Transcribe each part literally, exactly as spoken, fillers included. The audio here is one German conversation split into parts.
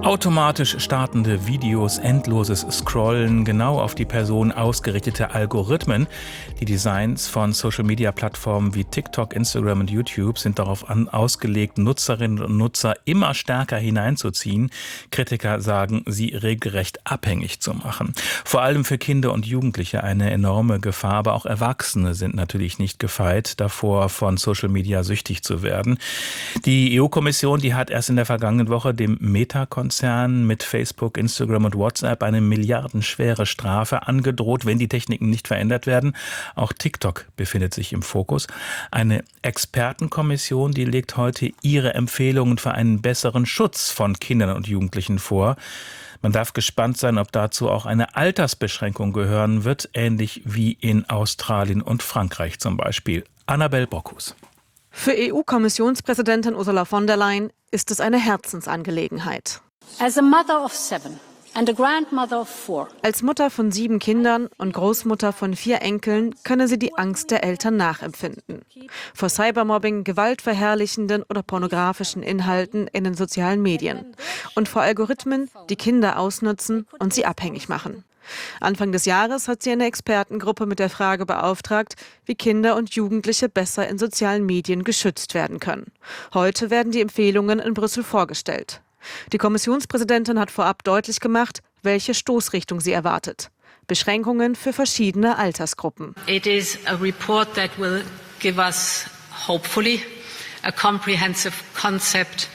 Automatisch startende Videos, endloses Scrollen, genau auf die Person ausgerichtete Algorithmen. Die Designs von Social-Media-Plattformen wie TikTok, Instagram und YouTube sind darauf an, ausgelegt, Nutzerinnen und Nutzer immer stärker hineinzuziehen. Kritiker sagen, sie regelrecht abhängig zu machen. Vor allem für Kinder und Jugendliche eine enorme Gefahr, aber auch Erwachsene sind natürlich nicht gefeit davor, von Social-Media süchtig zu werden. Die E U-Kommission, die hat erst in der vergangenen Woche dem Meta-Konzern mit Facebook, Instagram und WhatsApp eine milliardenschwere Strafe angedroht, wenn die Techniken nicht verändert werden. Auch TikTok befindet sich im Fokus. Eine Expertenkommission, die legt heute ihre Empfehlungen für einen besseren Schutz von Kindern und Jugendlichen vor. Man darf gespannt sein, ob dazu auch eine Altersbeschränkung gehören wird, ähnlich wie in Australien und Frankreich zum Beispiel. Annabel Brockhus. Für E U-Kommissionspräsidentin Ursula von der Leyen ist es eine Herzensangelegenheit. As a mother of seven and a grandmother of four. Als Mutter von sieben Kindern und Großmutter von vier Enkeln könne sie die Angst der Eltern nachempfinden. Vor Cybermobbing, gewaltverherrlichenden oder pornografischen Inhalten in den sozialen Medien. Und vor Algorithmen, die Kinder ausnutzen und sie abhängig machen. Anfang des Jahres hat sie eine Expertengruppe mit der Frage beauftragt, wie Kinder und Jugendliche besser in sozialen Medien geschützt werden können. Heute werden die Empfehlungen in Brüssel vorgestellt. Die Kommissionspräsidentin hat vorab deutlich gemacht, welche Stoßrichtung sie erwartet. Beschränkungen für verschiedene Altersgruppen. It is a report that will give us, hopefully, a comprehensive concept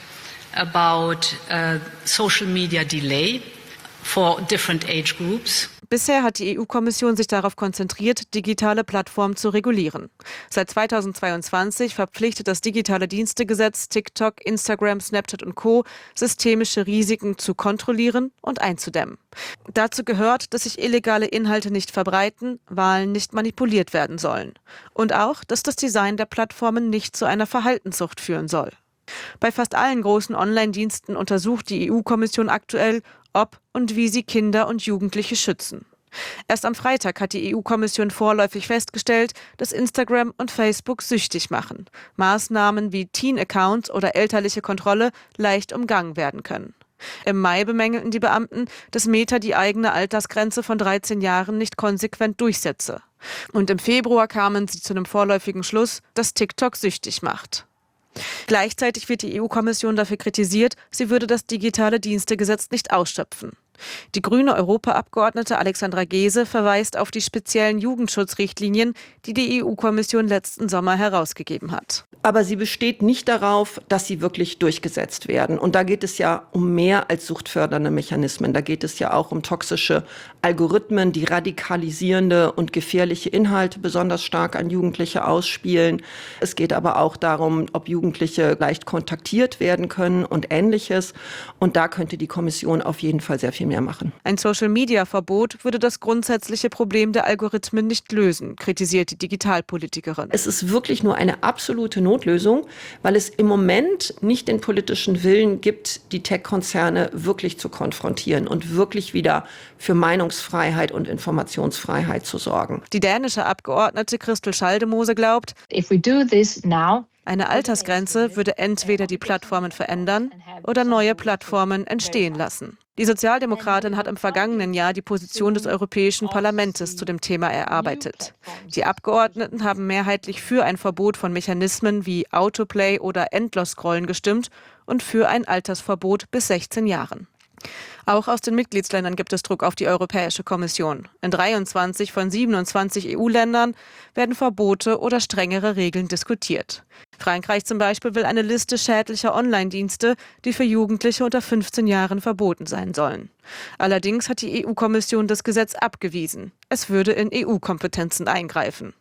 about uh, social media delay for different age groups. Bisher hat die E U-Kommission sich darauf konzentriert, digitale Plattformen zu regulieren. Seit zweitausendzweiundzwanzig verpflichtet das digitale Dienstegesetz TikTok, Instagram, Snapchat und Co. systemische Risiken zu kontrollieren und einzudämmen. Dazu gehört, dass sich illegale Inhalte nicht verbreiten, Wahlen nicht manipuliert werden sollen. Und auch, dass das Design der Plattformen nicht zu einer Verhaltenssucht führen soll. Bei fast allen großen Online-Diensten untersucht die E U-Kommission aktuell, ob und wie sie Kinder und Jugendliche schützen. Erst am Freitag hat die E U-Kommission vorläufig festgestellt, dass Instagram und Facebook süchtig machen. Maßnahmen wie Teen-Accounts oder elterliche Kontrolle leicht umgangen werden können. Im Mai bemängelten die Beamten, dass Meta die eigene Altersgrenze von dreizehn Jahren nicht konsequent durchsetze. Und im Februar kamen sie zu einem vorläufigen Schluss, dass TikTok süchtig macht. Gleichzeitig wird die E U-Kommission dafür kritisiert, sie würde das digitale Dienstegesetz nicht ausschöpfen. Die grüne Europaabgeordnete Alexandra Geese verweist auf die speziellen Jugendschutzrichtlinien, die die E U-Kommission letzten Sommer herausgegeben hat. Aber sie besteht nicht darauf, dass sie wirklich durchgesetzt werden. Und da geht es ja um mehr als suchtfördernde Mechanismen. Da geht es ja auch um toxische Algorithmen, die radikalisierende und gefährliche Inhalte besonders stark an Jugendliche ausspielen. Es geht aber auch darum, ob Jugendliche leicht kontaktiert werden können und Ähnliches. Und da könnte die Kommission auf jeden Fall sehr viel mehr machen. Ein Social-Media-Verbot würde das grundsätzliche Problem der Algorithmen nicht lösen, kritisiert die Digitalpolitikerin. Es ist wirklich nur eine absolute Notlösung, weil es im Moment nicht den politischen Willen gibt, die Tech-Konzerne wirklich zu konfrontieren und wirklich wieder für Meinungsfreiheit und Informationsfreiheit zu sorgen. Die dänische Abgeordnete Christel Schaldemose glaubt, If we do this now, eine Altersgrenze würde entweder die Plattformen verändern oder neue Plattformen entstehen lassen. Die Sozialdemokratin hat im vergangenen Jahr die Position des Europäischen Parlaments zu dem Thema erarbeitet. Die Abgeordneten haben mehrheitlich für ein Verbot von Mechanismen wie Autoplay oder Endlos-Scrollen gestimmt und für ein Altersverbot bis sechzehn Jahren. Auch aus den Mitgliedsländern gibt es Druck auf die Europäische Kommission. In dreiundzwanzig von siebenundzwanzig E U-Ländern werden Verbote oder strengere Regeln diskutiert. Frankreich zum Beispiel will eine Liste schädlicher Online-Dienste, die für Jugendliche unter fünfzehn Jahren verboten sein sollen. Allerdings hat die E U-Kommission das Gesetz abgewiesen. Es würde in E U-Kompetenzen eingreifen.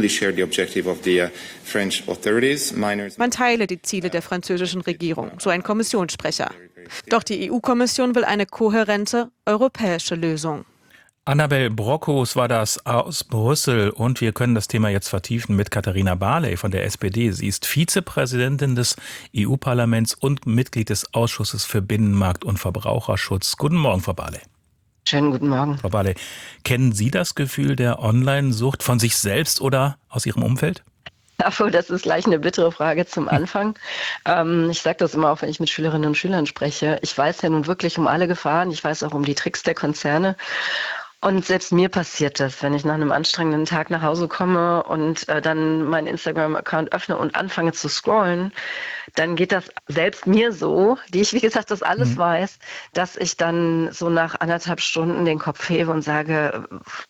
Man teile die Ziele der französischen Regierung, so ein Kommissionssprecher. Doch die E U-Kommission will eine kohärente europäische Lösung. Annabel Brockhus war das aus Brüssel und wir können das Thema jetzt vertiefen mit Katharina Barley von der S P D. Sie ist Vizepräsidentin des E U-Parlaments und Mitglied des Ausschusses für Binnenmarkt und Verbraucherschutz. Guten Morgen, Frau Barley. Schönen guten Morgen. Frau Barley, kennen Sie das Gefühl der Online-Sucht von sich selbst oder aus Ihrem Umfeld? Obwohl, das ist gleich eine bittere Frage zum Anfang. Ähm, ich sage das immer auch, wenn ich mit Schülerinnen und Schülern spreche. Ich weiß ja nun wirklich um alle Gefahren. Ich weiß auch um die Tricks der Konzerne. Und selbst mir passiert das, wenn ich nach einem anstrengenden Tag nach Hause komme und äh, dann meinen Instagram-Account öffne und anfange zu scrollen, dann geht das selbst mir so, die ich, wie gesagt, das alles Mhm. weiß, dass ich dann so nach anderthalb Stunden den Kopf hebe und sage,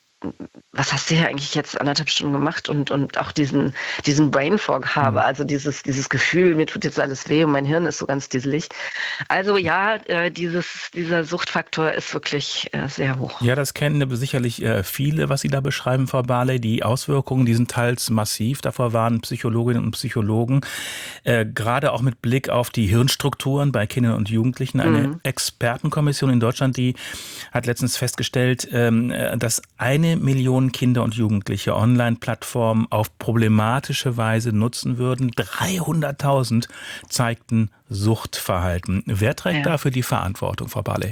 was hast du hier eigentlich jetzt anderthalb Stunden gemacht und, und auch diesen, diesen Brain Fog habe, Mhm. also dieses, dieses Gefühl, mir tut jetzt alles weh und mein Hirn ist so ganz dieselig. Also ja, äh, dieses, dieser Suchtfaktor ist wirklich äh, sehr hoch. Ja, das kennen sicherlich äh, viele, was Sie da beschreiben, Frau Barley. Die Auswirkungen, die sind teils massiv. Davor warnen Psychologinnen und Psychologen. Äh, gerade auch mit Blick auf die Hirnstrukturen bei Kindern und Jugendlichen. Eine Mhm. Expertenkommission in Deutschland, die hat letztens festgestellt, ähm, dass eine Million Kinder und Jugendliche Online-Plattformen auf problematische Weise nutzen würden. dreihunderttausend zeigten Suchtverhalten. Wer trägt Ja. dafür die Verantwortung, Frau Barley?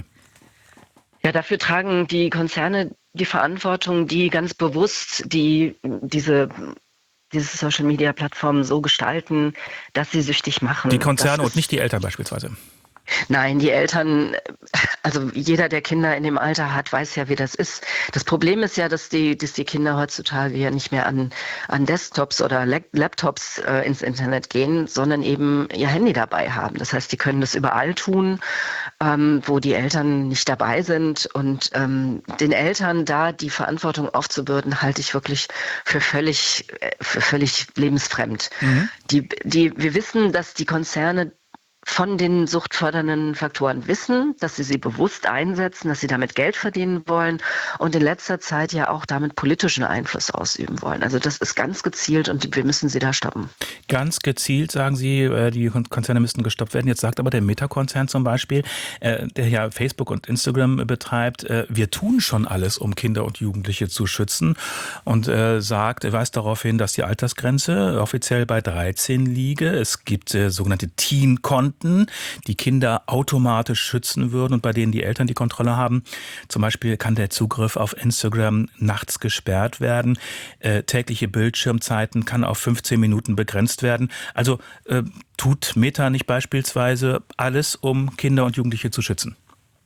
Ja, dafür tragen die Konzerne die Verantwortung, die ganz bewusst die, diese, diese Social-Media-Plattformen so gestalten, dass sie süchtig machen. Die Das Konzerne und ist- nicht die Eltern beispielsweise. Nein, die Eltern, also jeder, der Kinder in dem Alter hat, weiß ja, wie das ist. Das Problem ist ja, dass die, dass die Kinder heutzutage ja nicht mehr an, an Desktops oder Le- Laptops äh, ins Internet gehen, sondern eben ihr Handy dabei haben. Das heißt, die können das überall tun, ähm, wo die Eltern nicht dabei sind. Und ähm, den Eltern da die Verantwortung aufzubürden, halte ich wirklich für völlig, äh, für völlig lebensfremd. Mhm. Die, die, wir wissen, dass die Konzerne von den suchtfördernden Faktoren wissen, dass sie sie bewusst einsetzen, dass sie damit Geld verdienen wollen und in letzter Zeit ja auch damit politischen Einfluss ausüben wollen. Also das ist ganz gezielt und wir müssen sie da stoppen. Ganz gezielt sagen Sie, äh, die Konzerne müssten gestoppt werden. Jetzt sagt aber der Meta-Konzern zum Beispiel, äh, der ja Facebook und Instagram betreibt, äh, wir tun schon alles, um Kinder und Jugendliche zu schützen und äh, sagt, er weist darauf hin, dass die Altersgrenze offiziell bei dreizehn liege. Es gibt äh, sogenannte Teen-Konten, die Kinder automatisch schützen würden und bei denen die Eltern die Kontrolle haben. Zum Beispiel kann der Zugriff auf Instagram nachts gesperrt werden. Äh, tägliche Bildschirmzeiten kann auf fünfzehn Minuten begrenzt werden. Also äh, tut Meta nicht beispielsweise alles, um Kinder und Jugendliche zu schützen?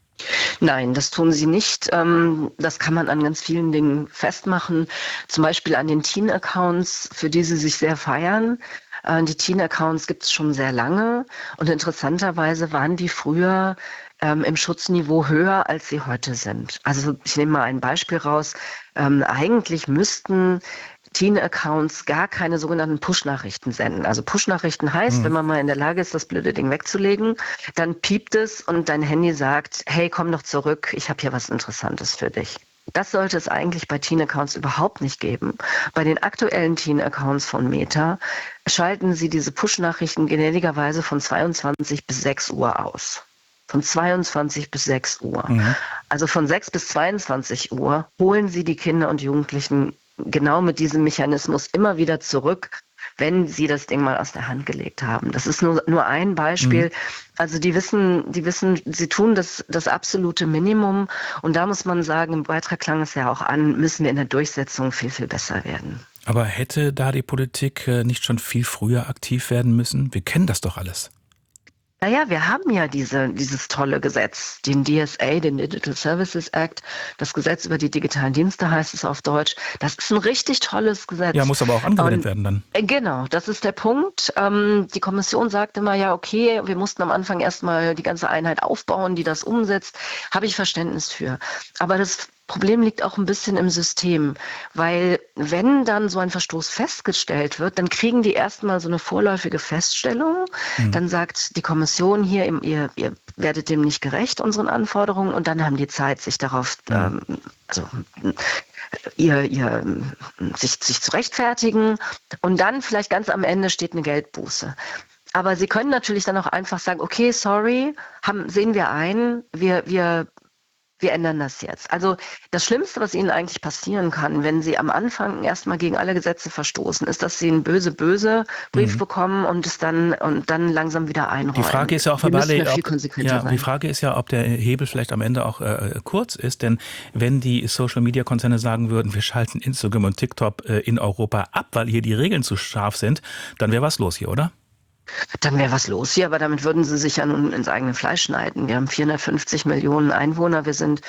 Nein, das tun sie nicht. Ähm, Das kann man an ganz vielen Dingen festmachen. Zum Beispiel an den Teen-Accounts, für die sie sich sehr feiern. Äh, Die Teen-Accounts gibt es schon sehr lange und interessanterweise waren die früher ähm, im Schutzniveau höher, als sie heute sind. Also ich nehme mal ein Beispiel raus. Ähm, eigentlich müssten Teen-Accounts gar keine sogenannten Push-Nachrichten senden. Also Push-Nachrichten heißt, Mhm. wenn man mal in der Lage ist, das blöde Ding wegzulegen, dann piept es und dein Handy sagt, hey, komm doch zurück, ich habe hier was Interessantes für dich. Das sollte es eigentlich bei Teen-Accounts überhaupt nicht geben. Bei den aktuellen Teen-Accounts von Meta schalten sie diese Push-Nachrichten gnädigerweise von zweiundzwanzig bis sechs Uhr aus. Von zweiundzwanzig bis sechs Uhr. Mhm. Also von sechs bis zweiundzwanzig Uhr holen sie die Kinder und Jugendlichen genau mit diesem Mechanismus immer wieder zurück, wenn sie das Ding mal aus der Hand gelegt haben. Das ist nur, nur ein Beispiel. Mhm. Also die wissen, die wissen, sie tun das, das absolute Minimum. Und da muss man sagen, im Beitrag klang es ja auch an, müssen wir in der Durchsetzung viel, viel besser werden. Aber hätte da die Politik äh, nicht schon viel früher aktiv werden müssen? Wir kennen das doch alles. Naja, wir haben ja diese, dieses tolle Gesetz, den D S A, den Digital Services Act, das Gesetz über die digitalen Dienste heißt es auf Deutsch. Das ist ein richtig tolles Gesetz. Ja, muss aber auch angewendet Und, werden dann. äh, Genau, das ist der Punkt. Ähm, die Kommission sagt immer, ja, okay, wir mussten am Anfang erstmal die ganze Einheit aufbauen, die das umsetzt. Habe ich Verständnis für. Aber das Problem liegt auch ein bisschen im System, weil wenn dann so ein Verstoß festgestellt wird, dann kriegen die erstmal so eine vorläufige Feststellung. Mhm. Dann sagt die Kommission hier, ihr, ihr werdet dem nicht gerecht, unseren Anforderungen, und dann haben die Zeit, sich darauf, ähm, also ihr, ihr sich, sich zu rechtfertigen. Und dann vielleicht ganz am Ende steht eine Geldbuße. Aber sie können natürlich dann auch einfach sagen, okay, sorry, haben, sehen wir ein, wir, wir wir ändern das jetzt. Also das Schlimmste, was ihnen eigentlich passieren kann, wenn sie am Anfang erstmal gegen alle Gesetze verstoßen, ist, dass sie einen böse, böse Brief mhm. bekommen und es dann und dann langsam wieder einräumen. Die Frage ist ja auch, Frau Barley, ob, ja, sein. die Frage ist ja, ob der Hebel vielleicht am Ende auch äh, kurz ist, denn wenn die Social-Media-Konzerne sagen würden, wir schalten Instagram und TikTok äh, in Europa ab, weil hier die Regeln zu scharf sind, dann wäre was los hier, oder? Dann wäre was los hier, aber damit würden sie sich ja nun ins eigene Fleisch schneiden. Wir haben vierhundertfünfzig Millionen Einwohner, wir sind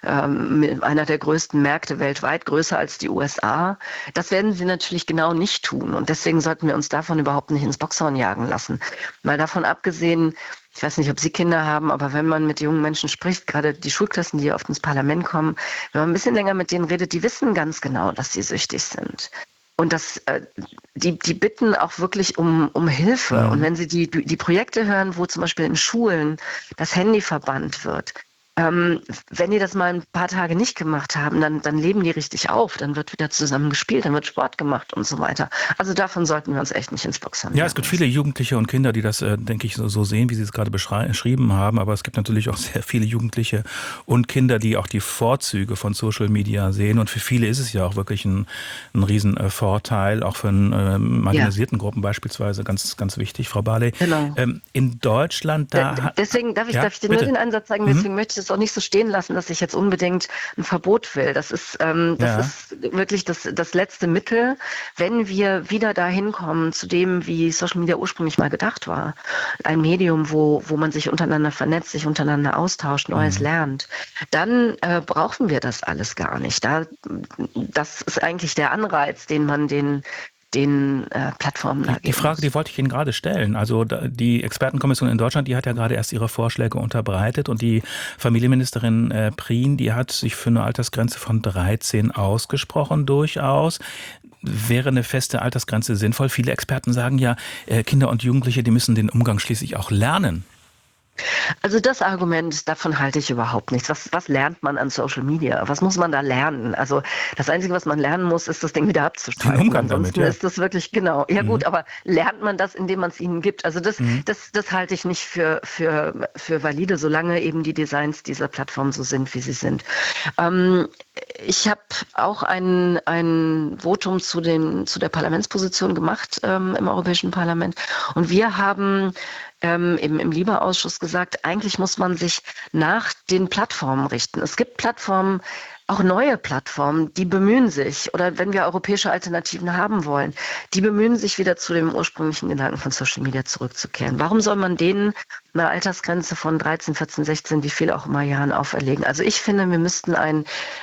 ähm, einer der größten Märkte weltweit, größer als die U S A. Das werden sie natürlich genau nicht tun und deswegen sollten wir uns davon überhaupt nicht ins Boxhorn jagen lassen. Mal davon abgesehen, ich weiß nicht, ob Sie Kinder haben, aber wenn man mit jungen Menschen spricht, gerade die Schulklassen, die oft ins Parlament kommen, wenn man ein bisschen länger mit denen redet, die wissen ganz genau, dass sie süchtig sind. Und das, äh, die, die bitten auch wirklich um, um Hilfe. Ja. Und wenn sie die, die Projekte hören, wo zum Beispiel in Schulen das Handy verbannt wird, ähm, wenn die das mal ein paar Tage nicht gemacht haben, dann, dann leben die richtig auf. Dann wird wieder zusammen gespielt, dann wird Sport gemacht und so weiter. Also davon sollten wir uns echt nicht ins Boxen. Ja, es gibt viele Jugendliche und Kinder, die das, äh, denke ich, so, so sehen, wie Sie es gerade beschrieben haben. Aber es gibt natürlich auch sehr viele Jugendliche und Kinder, die auch die Vorzüge von Social Media sehen. Und für viele ist es ja auch wirklich ein, ein Riesenvorteil, auch für äh, marginalisierten ja. Gruppen beispielsweise, ganz, ganz wichtig, Frau Barley. Genau. Ähm, in Deutschland, da... Da, deswegen darf ich, ja, darf ich dir bitte. nur den Ansatz sagen, deswegen mhm. möchte ich das auch nicht so stehen lassen, dass ich jetzt unbedingt ein Verbot will. Das ist, ähm, das ja. ist wirklich das, das letzte Mittel, wenn wir wieder dahin kommen zu dem, wie Social Media ursprünglich mal gedacht war. Ein Medium, wo, wo man sich untereinander vernetzt, sich untereinander austauscht, Neues mhm. lernt. Dann äh, brauchen wir das alles gar nicht. Da, das ist eigentlich der Anreiz, den man den den äh, Plattformen da Die Frage, die wollte ich Ihnen gerade stellen. Also die Expertenkommission in Deutschland, die hat ja gerade erst ihre Vorschläge unterbreitet und die Familienministerin äh, Prien, die hat sich für eine Altersgrenze von dreizehn ausgesprochen, durchaus. Wäre eine feste Altersgrenze sinnvoll? Viele Experten sagen ja, äh, Kinder und Jugendliche, die müssen den Umgang schließlich auch lernen. Also das Argument, davon halte ich überhaupt nichts. Was, was lernt man an Social Media? Was muss man da lernen? Also das Einzige, was man lernen muss, ist das Ding wieder abzuschalten. Den Umgang Ansonsten damit, ja. ist das wirklich, genau. Ja mhm. gut, aber lernt man das, indem man es ihnen gibt? Also das, mhm. das, das halte ich nicht für, für, für valide, solange eben die Designs dieser Plattform so sind, wie sie sind. Ähm, ich habe auch ein, ein Votum zu, den, zu der Parlamentsposition gemacht ähm, im Europäischen Parlament und wir haben Ähm, im, im LIBE-Ausschuss gesagt, eigentlich muss man sich nach den Plattformen richten. Es gibt Plattformen, auch neue Plattformen, die bemühen sich, oder wenn wir europäische Alternativen haben wollen, die bemühen sich wieder zu dem ursprünglichen Gedanken von Social Media zurückzukehren. Warum soll man denen eine Altersgrenze von dreizehn, vierzehn, sechzehn, wie viel auch immer Jahren auferlegen? Also ich finde, wir müssten ein,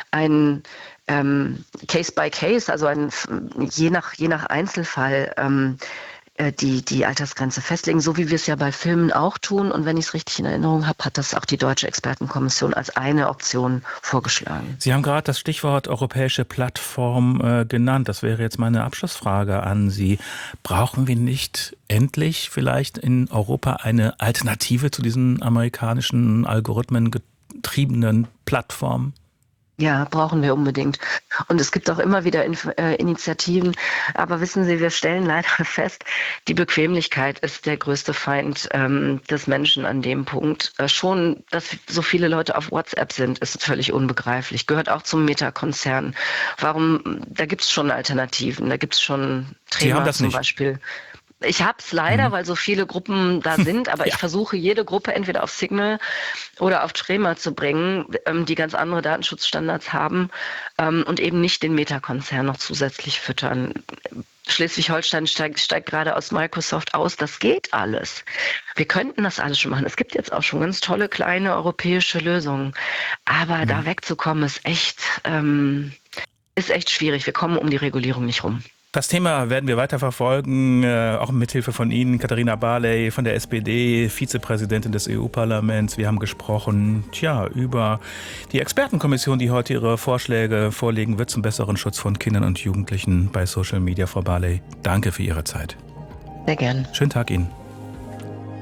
ein ähm, Case by Case, also ein, je nach, je nach Einzelfall, ähm, Die, die Altersgrenze festlegen, so wie wir es ja bei Filmen auch tun. Und wenn ich es richtig in Erinnerung habe, hat das auch die Deutsche Expertenkommission als eine Option vorgeschlagen. Sie haben gerade das Stichwort europäische Plattform äh, genannt. Das wäre jetzt meine Abschlussfrage an Sie. Brauchen wir nicht endlich vielleicht in Europa eine Alternative zu diesen amerikanischen algorithmengetriebenen Plattformen? Ja, brauchen wir unbedingt. Und es gibt auch immer wieder Inf- äh, Initiativen. Aber wissen Sie, wir stellen leider fest, die Bequemlichkeit ist der größte Feind ähm, des Menschen an dem Punkt. Äh, schon, dass so viele Leute auf WhatsApp sind, ist völlig unbegreiflich. Gehört auch zum Meta-Konzern. Warum? Da gibt es schon Alternativen. Da gibt es schon Trema zum nicht. Beispiel. Ich habe es leider, mhm. weil so viele Gruppen da sind, aber ja. ich versuche jede Gruppe entweder auf Signal oder auf Trema zu bringen, ähm, die ganz andere Datenschutzstandards haben ähm, und eben nicht den Meta-Konzern noch zusätzlich füttern. Schleswig-Holstein steigt, steigt gerade aus Microsoft aus. Das geht alles. Wir könnten das alles schon machen. Es gibt jetzt auch schon ganz tolle kleine europäische Lösungen. Aber mhm. da wegzukommen ist echt, ähm, ist echt schwierig. Wir kommen um die Regulierung nicht rum. Das Thema werden wir weiter verfolgen, äh, auch mit Hilfe von Ihnen, Katharina Barley von der S P D, Vizepräsidentin des E U-Parlaments. Wir haben gesprochen, tja, über die Expertenkommission, die heute ihre Vorschläge vorlegen wird zum besseren Schutz von Kindern und Jugendlichen bei Social Media. Frau Barley, danke für Ihre Zeit. Sehr gern. Schönen Tag Ihnen.